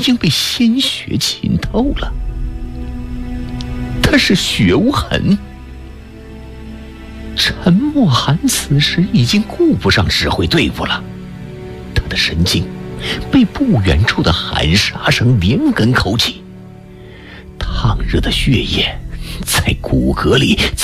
经被鲜血浸透了。他是血无痕。陈默涵此时已经顾不上指挥队伍了，他的神经被不远处的喊杀声连根扣起，烫热的血液在骨骼里